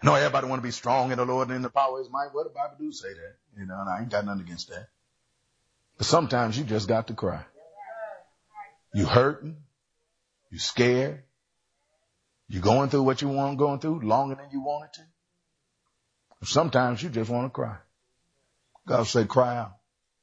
No, everybody want to be strong in the Lord and in the power of his might. Well, the Bible do say that. And I ain't got nothing against that. But sometimes you just got to cry. You hurting. You scared. You going through what you want going through longer than you wanted to. Sometimes you just want to cry. God say, cry out.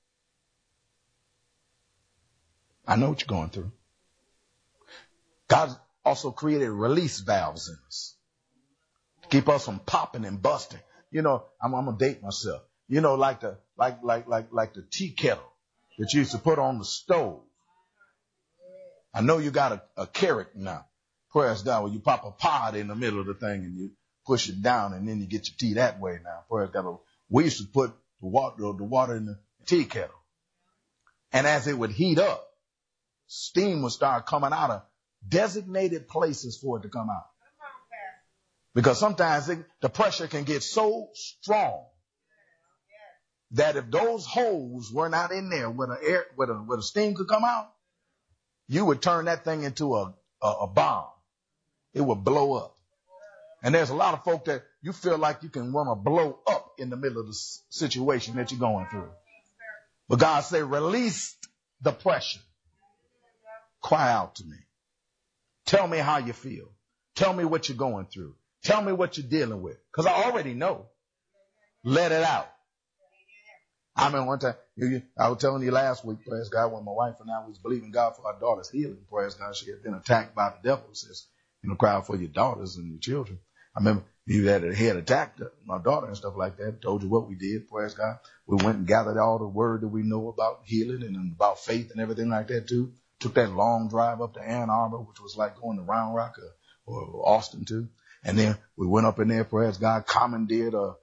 I know what you're going through. God also created release valves in us to keep us from popping and busting. I'm gonna date myself. Like the tea kettle that you used to put on the stove. I know you got a carrot now. Praise God, where you pop a pod in the middle of the thing and you push it down and then you get your tea that way now. Praise God. We used to put the water in the tea kettle. And as it would heat up, steam would start coming out of designated places for it to come out. Because sometimes the pressure can get so strong that if those holes were not in there where the steam could come out, you would turn that thing into a bomb. It would blow up. And there's a lot of folk that you feel like you can want to blow up in the middle of the situation that you're going through. But God said, release the pressure. Cry out to me. Tell me how you feel. Tell me what you're going through. Tell me what you're dealing with. Because I already know. Let it out. I mean, one time, I was telling you last week, praise God, when my wife and I was believing God for our daughter's healing, praise God, she had been attacked by the devil. It says, cry out for your daughters and your children. I remember you had attacked my daughter and stuff like that. Told you what we did, praise God. We went and gathered all the word that we know about healing and about faith and everything like that too. Took that long drive up to Ann Arbor, which was like going to Round Rock or Austin too. And then we went up in there, praise God, commandeered a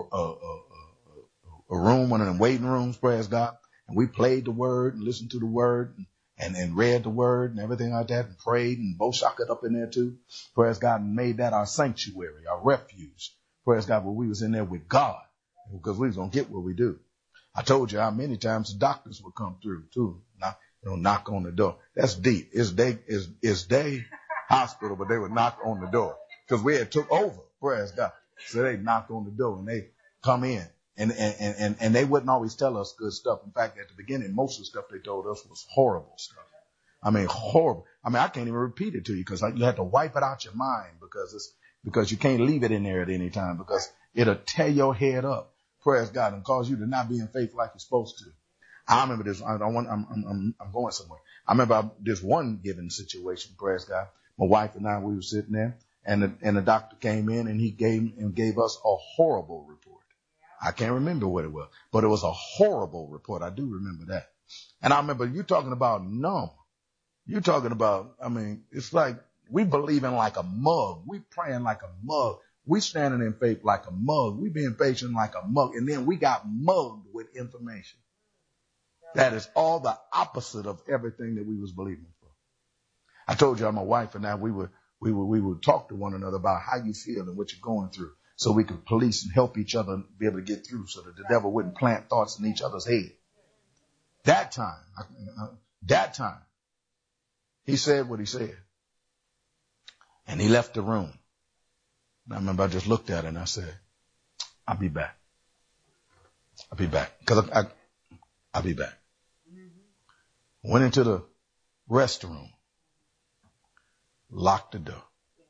room, one of them waiting rooms, praise God. And we played the word and listened to the word and read the word and everything like that and prayed and both shotted up in there too. Praise God, and made that our sanctuary, our refuge. Praise God, where we was in there with God because we was going to get what we do. I told you how many times the doctors would come through too. Knock on the door. That's deep. It's day hospital, but they would knock on the door because we had took over. Praise God. So they knocked on the door and they come in and they wouldn't always tell us good stuff. In fact, at the beginning, most of the stuff they told us was horrible stuff. I mean, horrible. I mean, I can't even repeat it to you because you have to wipe it out your mind because you can't leave it in there at any time because it'll tear your head up. Praise God, and cause you to not be in faith like you're supposed to. I remember this. I'm going somewhere. I remember this one given situation. Praise God. My wife and I, we were sitting there, and the doctor came in and he gave us a horrible report. I can't remember what it was, but it was a horrible report. I do remember that. And I remember you talking about numb. You talking about. I mean, it's like we believing like a mug. We praying like a mug. We standing in faith like a mug. We being patient like a mug, and then we got mugged with information. That is all the opposite of everything that we was believing for. I told you, my wife and I, we would talk to one another about how you feel and what you're going through so we could police and help each other be able to get through so that the devil wouldn't plant thoughts in each other's head. That time, he said what he said. And he left the room. And I remember I just looked at it and I said, I'll be back. I'll be back. Because I'll be back. Went into the restroom, locked the door.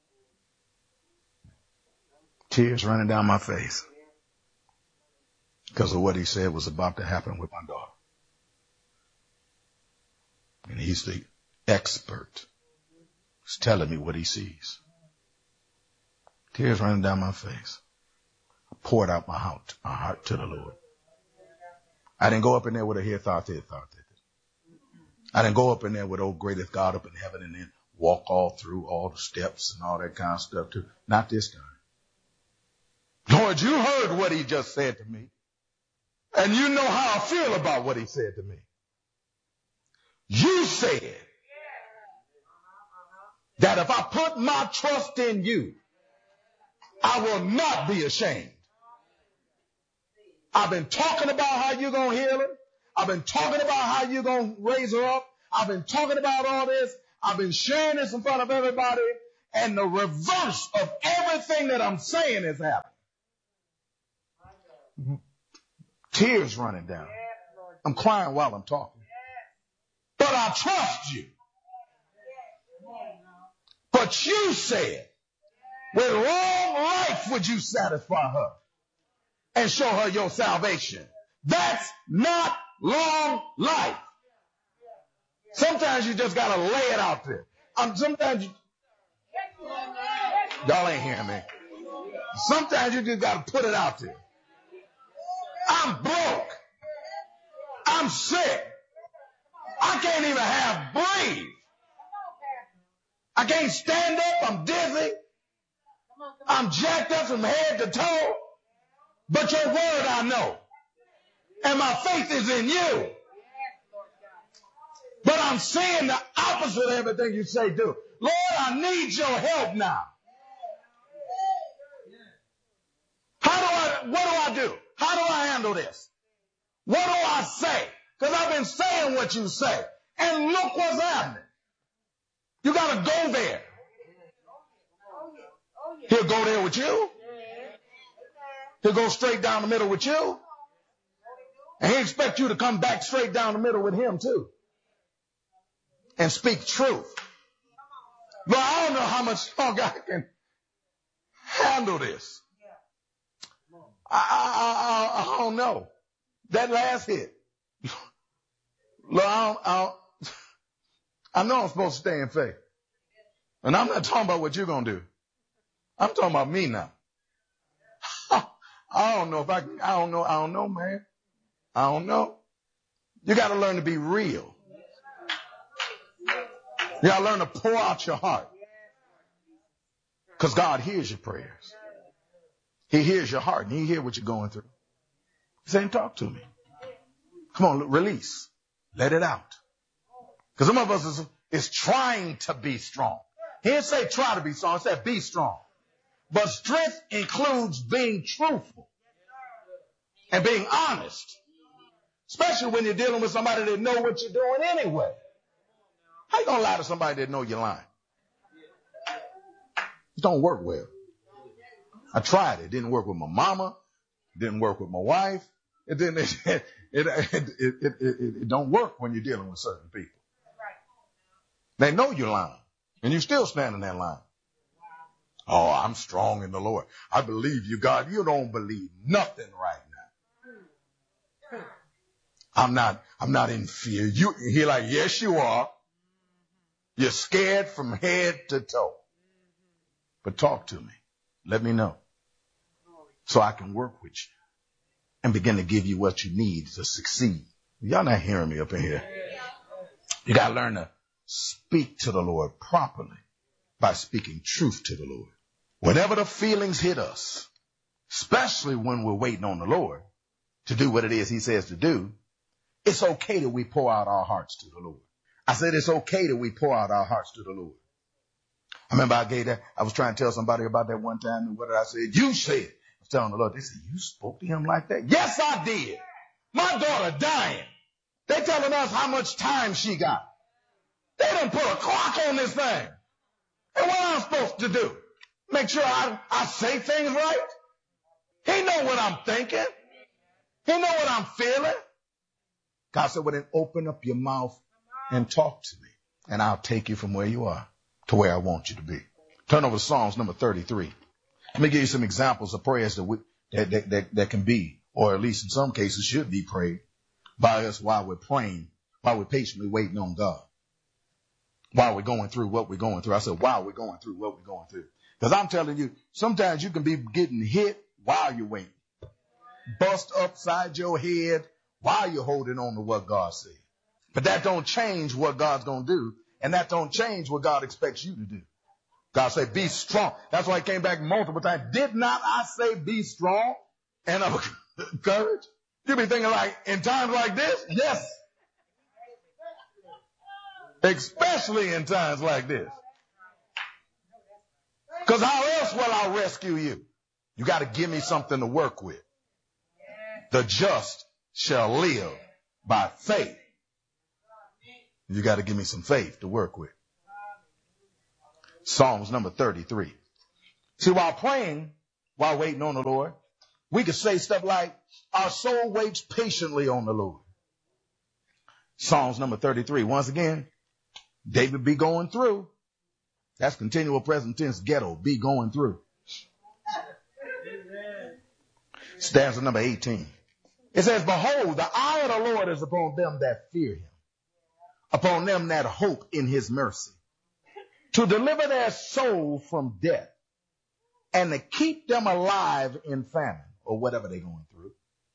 Tears running down my face because of what he said was about to happen with my daughter. And he's the expert. He's telling me what he sees. Tears running down my face. I poured out my heart to the Lord. I didn't go up in there with a here thought. I didn't go up in there with old greatest God up in heaven and then walk all through all the steps and all that kind of stuff too. Not this time. Lord, you heard what he just said to me. And you know how I feel about what he said to me. You said that if I put my trust in you, I will not be ashamed. I've been talking about how you're going to heal her. I've been talking about how you're going to raise her up. I've been talking about all this. I've been sharing this in front of everybody. and the reverse of everything that I'm saying is happening. Tears running down. I'm crying while I'm talking. But I trust you. But you said, with long life would you satisfy her and show her your salvation. That's not long life. Sometimes you just got to lay it out there. Y'all ain't hearing me. Sometimes you just got to put it out there. I'm broke. I'm sick. I can't even breathe. I can't stand up. I'm dizzy. I'm jacked up from head to toe. But your word I know. And my faith is in you. But I'm seeing the opposite of everything you say do. Lord, I need your help now. What do I do? How do I handle this? What do I say? Because I've been saying what you say. And look what's happening. You got to go there. He'll go there with you. He'll go straight down the middle with you. And he expects you to come back straight down the middle with him too. And speak truth. But I don't know how much longer I can handle this. I don't know. That last hit. Lord, I know I'm supposed to stay in faith. And I'm not talking about what you're going to do. I'm talking about me now. I don't know if I can. I don't know, man. I don't know. You got to learn to be real. You got to learn to pour out your heart. Because God hears your prayers. He hears your heart, and he hears what you're going through. He's saying, talk to me. Come on, release. Let it out. Because some of us is trying to be strong. He didn't say try to be strong. He said be strong. But strength includes being truthful and being honest. Especially when you're dealing with somebody that know what you're doing anyway. How you going to lie to somebody that know you're lying? It don't work well. I tried it. It didn't work with my mama. It didn't work with my wife. It don't work when you're dealing with certain people. They know you're lying. And you still stand in that line. Oh, I'm strong in the Lord. I believe you, God. You don't believe nothing right now. I'm not in fear. You're like, yes, you are. You're scared from head to toe. But talk to me. Let me know. So I can work with you and begin to give you what you need to succeed. Y'all not hearing me up in here. You got to learn to speak to the Lord properly by speaking truth to the Lord. Whenever the feelings hit us, especially when we're waiting on the Lord to do what it is he says to do, it's okay that we pour out our hearts to the Lord. I said it's okay that we pour out our hearts to the Lord. I remember I was trying to tell somebody about that one time, and what did I say? You said. I was telling the Lord, they said, you spoke to him like that? Yes, I did. My daughter dying. They telling us how much time she got. They done put a clock on this thing. And what am I supposed to do? Make sure I say things right? He know what I'm thinking. He know what I'm feeling. God said, well, then open up your mouth and talk to me, and I'll take you from where you are to where I want you to be. Turn over to Psalms number 33. Let me give you some examples of prayers that can be, or at least in some cases should be prayed by us while we're praying, while we're patiently waiting on God, while we're going through what we're going through. I said, while we're going through what we're going through. Because I'm telling you, sometimes you can be getting hit while you're waiting. Bust upside your head while you're holding on to what God said. But that don't change what God's going to do. And that don't change what God expects you to do. God said, be strong. That's why he came back multiple times. Did not I say be strong and of courage? You be thinking like, in times like this? Yes. Especially in times like this. Because how else will I rescue you? You got to give me something to work with. The just shall live by faith. You got to give me some faith to work with. Psalms number 33. See, while praying, while waiting on the Lord, we could say stuff like, our soul waits patiently on the Lord. Psalms number 33. Once again, David be going through. That's continual present tense ghetto, be going through. Stanza number 18. It says, behold, the eye of the Lord is upon them that fear him, upon them that hope in his mercy, to deliver their soul from death and to keep them alive in famine, or whatever they're going through.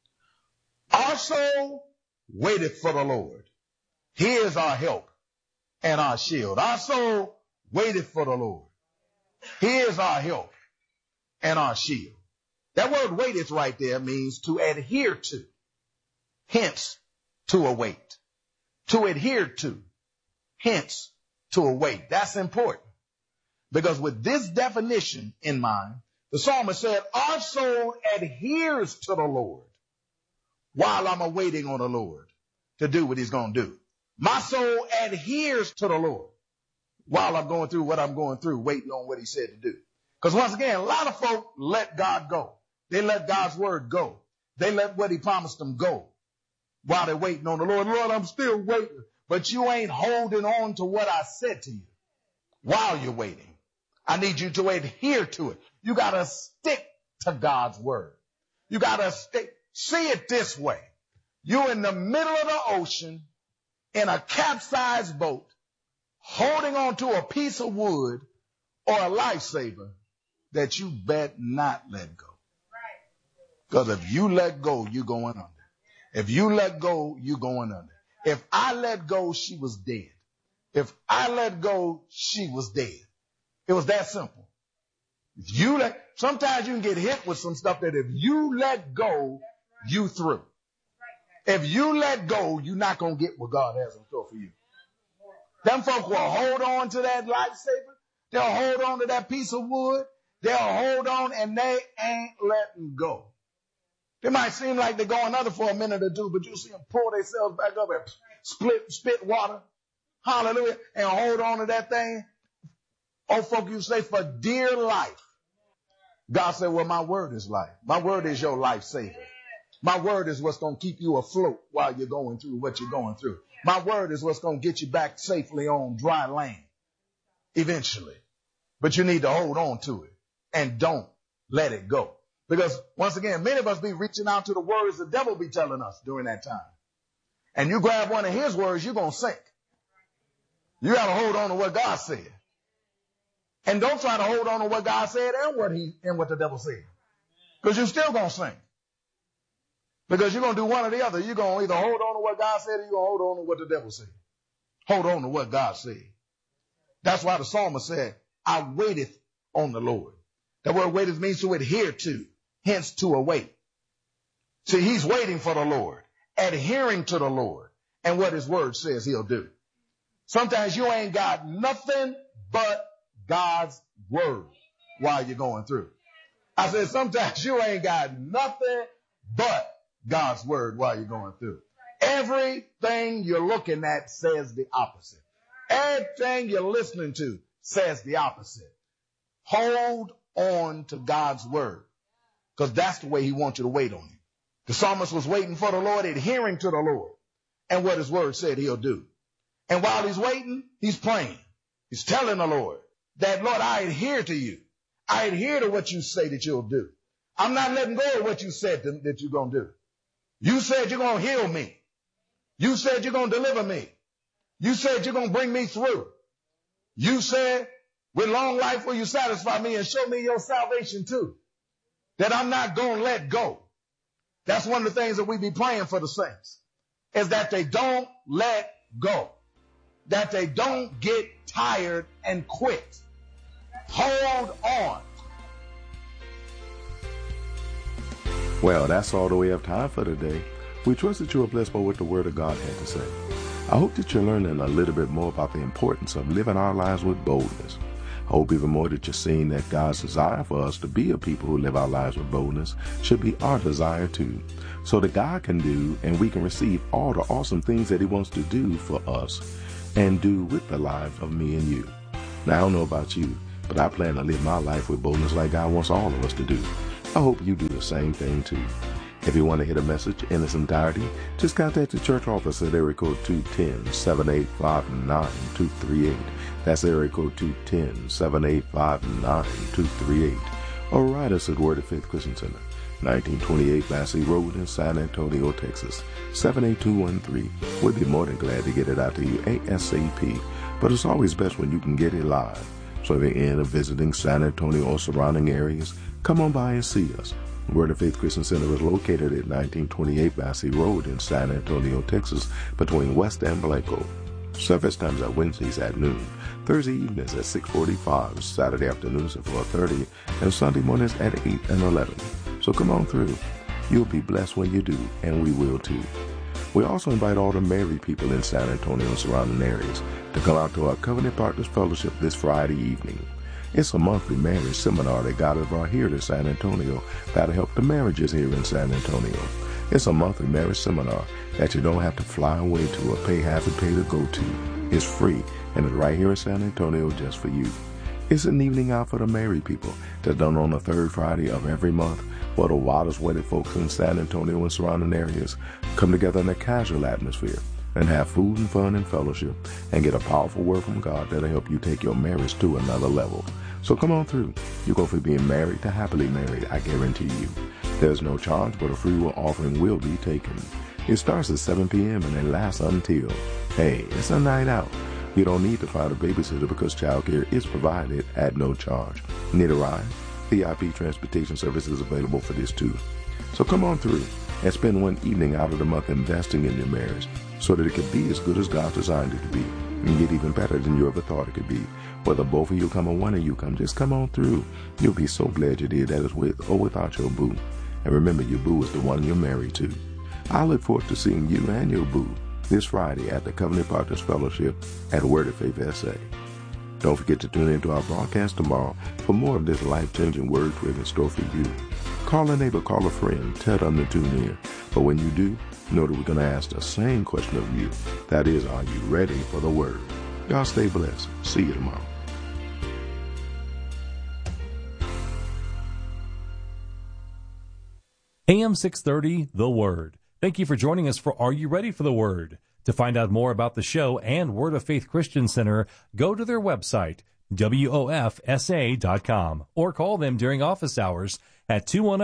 Our soul waiteth for the Lord. He is our help and our shield. Our soul waiteth for the Lord. He is our help and our shield. That word waiteth right there means to adhere to, hence to await. To adhere to, hence to await. That's important. Because with this definition in mind, the psalmist said, our soul adheres to the Lord while I'm awaiting on the Lord to do what he's going to do. My soul adheres to the Lord while I'm going through what I'm going through, waiting on what he said to do. Because once again, a lot of folk let God go. They let God's word go. They let what he promised them go while they're waiting on the Lord. Lord, I'm still waiting. But you ain't holding on to what I said to you while you're waiting. I need you to adhere to it. You got to stick to God's word. You got to stick. See it this way. You're in the middle of the ocean in a capsized boat, holding on to a piece of wood or a lifesaver that you bet not let go. Because if you let go, you're going under. If you let go, you're going under. If I let go, she was dead. If I let go, she was dead. It was that simple. Sometimes you can get hit with some stuff that if you let go, you through. If you let go, you're not going to get what God has in store for you. Them folk will hold on to that lifesaver. They'll hold on to that piece of wood. They'll hold on and they ain't letting go. They might seem like they're going under for a minute or two, but you see them pull themselves back up and spit water. Hallelujah. And hold on to that thing. Oh, folk, you say for dear life. God said, well, my word is life. My word is your lifesaver. My word is what's going to keep you afloat while you're going through what you're going through. My word is what's going to get you back safely on dry land eventually. But you need to hold on to it and don't let it go. Because once again, many of us be reaching out to the words the devil be telling us during that time. And you grab one of his words, you're going to sink. You got to hold on to what God said. And don't try to hold on to what God said and what the devil said. Because you're still going to sink. Because you're going to do one or the other. You're going to either hold on to what God said or you're going to hold on to what the devil said. Hold on to what God said. That's why the psalmist said, I waiteth on the Lord. The word waiteth means to adhere to, hence to await. See, he's waiting for the Lord, adhering to the Lord, and what his word says he'll do. Sometimes you ain't got nothing but God's word while you're going through. I said, sometimes you ain't got nothing but God's word while you're going through. Everything you're looking at says the opposite. Everything you're listening to says the opposite. Hold on to God's word, because that's the way he wants you to wait on him. The psalmist was waiting for the Lord, adhering to the Lord and what his word said he'll do. And while he's waiting, he's praying. He's telling the Lord that, Lord, I adhere to you. I adhere to what you say that you'll do. I'm not letting go of what you said that you're going to do. You said you're going to heal me. You said you're going to deliver me. You said you're going to bring me through. You said with long life will you satisfy me and show me your salvation too. That I'm not going to let go. That's one of the things that we be praying for the saints, is that they don't let go. That they don't get tired and quit. Hold on. Well, that's all that we have time for today. We trust that you are blessed by what the Word of God had to say. I hope that you're learning a little bit more about the importance of living our lives with boldness. I hope even more that you're seeing that God's desire for us to be a people who live our lives with boldness should be our desire too, so that God can do and we can receive all the awesome things that he wants to do for us and do with the lives of me and you. Now, I don't know about you, but I plan to live my life with boldness like God wants all of us to do. I hope you do the same thing too. If you want to hear the message in its entirety, just contact the church office at area code 210-785-9238. That's area code 210-785-9238. Or write us at Word of Faith Christian Center, 1928 Lassie Road in San Antonio, Texas, 78213. We'll be more than glad to get it out to you ASAP, but it's always best when you can get it live. So if you're in or visiting San Antonio or surrounding areas, come on by and see us. Word of Faith Christian Center is located at 1928 Lassie Road in San Antonio, Texas, between West and Blanco. Service times are Wednesdays at noon, Thursday evenings at 6:45, Saturday afternoons at 4:30, and Sunday mornings at 8 and 11. So come on through. You'll be blessed when you do, and we will too. We also invite all the married people in San Antonio and surrounding areas to come out to our Covenant Partners Fellowship this Friday evening. It's a monthly marriage seminar that God has brought here to San Antonio that'll help the marriages here in San Antonio. It's a monthly marriage seminar that you don't have to fly away to or pay half a pay to go to. It's free, and it's right here in San Antonio just for you. It's an evening out for the married people that's done on the third Friday of every month, where the wildest wedded folks in San Antonio and surrounding areas come together in a casual atmosphere and have food and fun and fellowship and get a powerful word from God that'll help you take your marriage to another level. So come on through. You go from being married to happily married, I guarantee you. There's no charge, but a free will offering will be taken. It starts at 7 p.m. and it lasts until, hey, it's a night out. You don't need to find a babysitter because childcare is provided at no charge. Need a ride? VIP transportation service is available for this too. So come on through and spend one evening out of the month investing in your marriage so that it could be as good as God designed it to be and get even better than you ever thought it could be. Whether both of you come or one of you come, just come on through. You'll be so glad you did that is with or without your boo. And remember, your boo is the one you're married to. I look forward to seeing you and your boo this Friday at the Covenant Partners Fellowship at Word of Faith SA. Don't forget to tune into our broadcast tomorrow for more of this life-changing word we have in store for you. Call a neighbor, call a friend, tell them to tune in. But when you do, know that we're going to ask the same question of you. That is, are you ready for the word? Y'all stay blessed. See you tomorrow. AM 630, The Word. Thank you for joining us for Are You Ready for the Word? To find out more about the show and Word of Faith Christian Center, go to their website, WOFSA.com, or call them during office hours at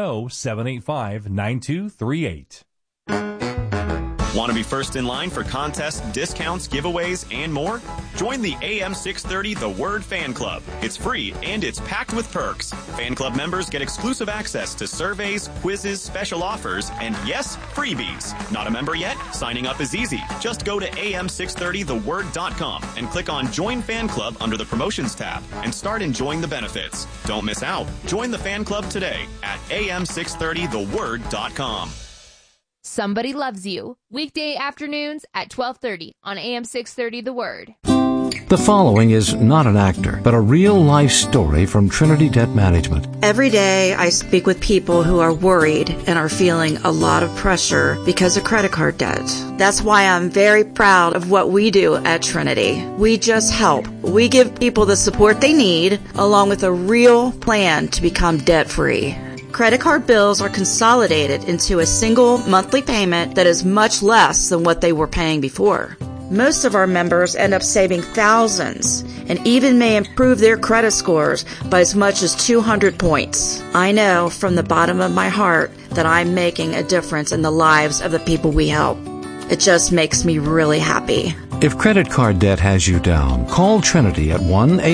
210-785-9238. Want to be first in line for contests, discounts, giveaways, and more? Join the AM 630 The Word Fan Club. It's free and it's packed with perks. Fan club members get exclusive access to surveys, quizzes, special offers, and yes, freebies. Not a member yet? Signing up is easy. Just go to am630theword.com and click on Join Fan Club under the Promotions tab and start enjoying the benefits. Don't miss out. Join the fan club today at am630theword.com. Somebody Loves You, weekday afternoons at 12:30 on AM 630 The Word. The following is not an actor, but a real-life story from Trinity Debt Management. Every day I speak with people who are worried and are feeling a lot of pressure because of credit card debt. That's why I'm very proud of what we do at Trinity. We just help. We give people the support they need, along with a real plan to become debt-free. Credit card bills are consolidated into a single monthly payment that is much less than what they were paying before. Most of our members end up saving thousands and even may improve their credit scores by as much as 200 points. I know from the bottom of my heart that I'm making a difference in the lives of the people we help. It just makes me really happy. If credit card debt has you down, call Trinity at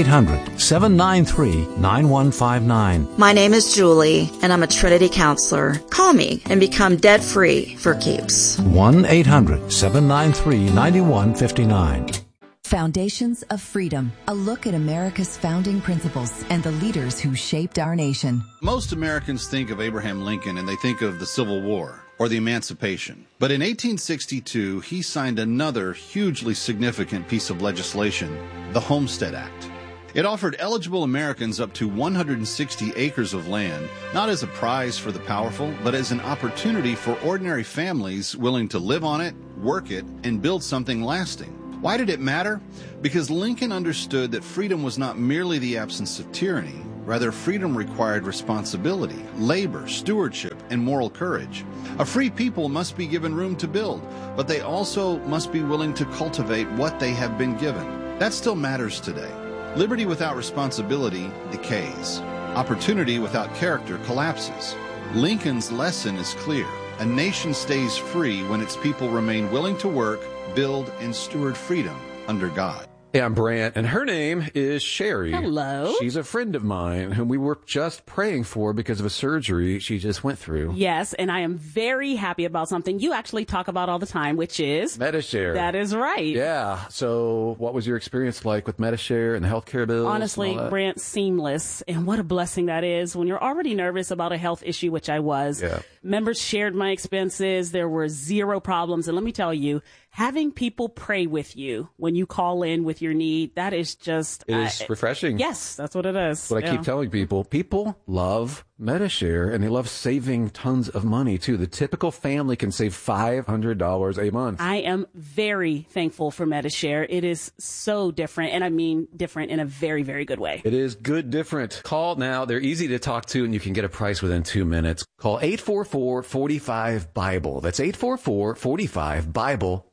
1-800-793-9159. My name is Julie, and I'm a Trinity counselor. Call me and become debt-free for keeps. 1-800-793-9159. Foundations of Freedom, a look at America's founding principles and the leaders who shaped our nation. Most Americans think of Abraham Lincoln and they think of the Civil War or the Emancipation. But in 1862, he signed another hugely significant piece of legislation, the Homestead Act. It offered eligible Americans up to 160 acres of land, not as a prize for the powerful, but as an opportunity for ordinary families willing to live on it, work it, and build something lasting. Why did it matter? Because Lincoln understood that freedom was not merely the absence of tyranny. Rather, freedom required responsibility, labor, stewardship, and moral courage. A free people must be given room to build, but they also must be willing to cultivate what they have been given. That still matters today. Liberty without responsibility decays. Opportunity without character collapses. Lincoln's lesson is clear. A nation stays free when its people remain willing to work, build, and steward freedom under God. Hey, I'm Brant, and her name is Sherry. Hello. She's a friend of mine whom we were just praying for because of a surgery she just went through. Yes, and I am very happy about something you actually talk about all the time, which is Medi-Share. That is right. Yeah. So what was your experience like with Medi-Share and the healthcare bills? Honestly, Brant, seamless. And what a blessing that is when you're already nervous about a health issue, which I was. Yeah. Members shared my expenses. There were zero problems. And let me tell you, having people pray with you when you call in with your need, that is just... It is refreshing. Yes, that's what it is. That's what I keep telling people. People love Medi-Share, and they love saving tons of money, too. The typical family can save $500 a month. I am very thankful for Medi-Share. It is so different, and I mean different in a very, very good way. It is good different. Call now. They're easy to talk to, and you can get a price within 2 minutes. Call 844-45-BIBLE. That's 844-45-BIBLE.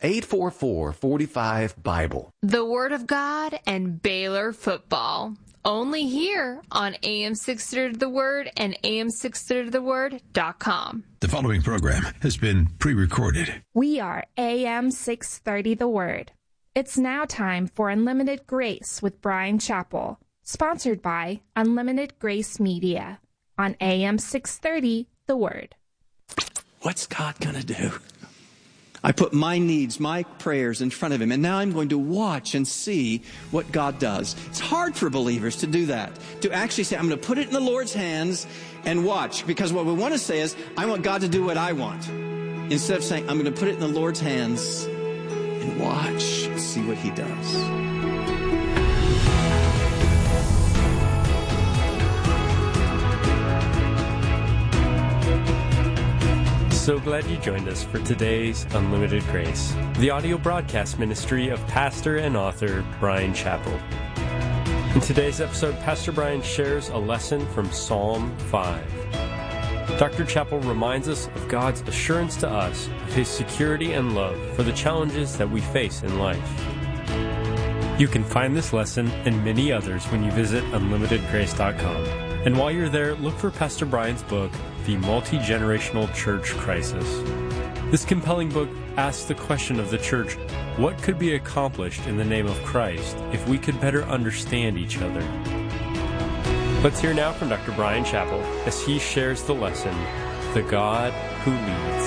844-45-BIBLE. The Word of God and Baylor football. Only here on AM 630 The Word and AM630TheWord.com. The following program has been pre-recorded. We are AM 630 The Word. It's now time for Unlimited Grace with Brian Chappell, sponsored by Unlimited Grace Media on AM 630 The Word. What's God going to do? I put my needs, my prayers in front of him, and now I'm going to watch and see what God does. It's hard for believers to do that, to actually say, I'm going to put it in the Lord's hands and watch, because what we want to say is, I want God to do what I want, instead of saying, I'm going to put it in the Lord's hands and watch and see what he does. So glad you joined us for today's Unlimited Grace, the audio broadcast ministry of pastor and author Brian Chappell. In today's episode, Pastor Brian shares a lesson from Psalm 5. Dr. Chappell reminds us of God's assurance to us of his security and love for the challenges that we face in life. You can find this lesson and many others when you visit unlimitedgrace.com. And while you're there, look for Pastor Brian's book, The Multi-Generational Church Crisis. This compelling book asks the question of the church, what could be accomplished in the name of Christ if we could better understand each other? Let's hear now from Dr. Brian Chappell as he shares the lesson, The God Who Leads.